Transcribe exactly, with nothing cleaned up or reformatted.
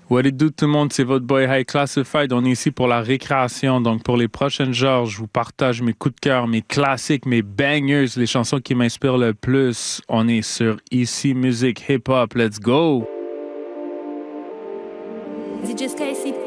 What it do tout le monde, c'est votre boy High Classified. On est ici pour la récréation. Donc pour les prochaines heures, je vous partage mes coups de cœur, mes classiques, mes bangers, les chansons qui m'inspirent le plus. On est sur Ici Musique Hip Hop. Let's go! D J Sky ici.